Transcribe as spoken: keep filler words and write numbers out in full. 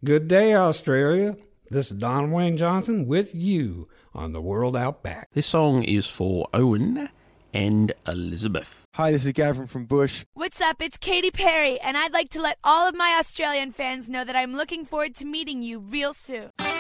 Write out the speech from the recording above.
Good day, Australia. This is Don Wayne Johnson with you on The World Out Back. This song is for Owen and Elizabeth. Hi, this is Gavin from Bush. What's up? It's Katy Perry, and I'd like to let all of my Australian fans know that I'm looking forward to meeting you real soon.